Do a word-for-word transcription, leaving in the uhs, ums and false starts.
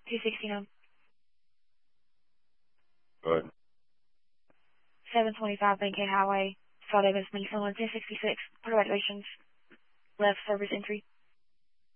two sixty-nine. Go ahead. seven twenty-five Bankhead Highway, South Davis, Minnesota, ten sixty-six. Congratulations. Left service entry.